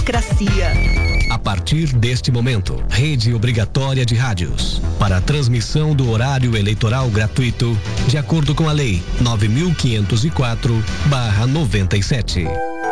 democracia. A partir deste momento, rede obrigatória de rádios para a transmissão do horário eleitoral gratuito, de acordo com a Lei 9.504/97.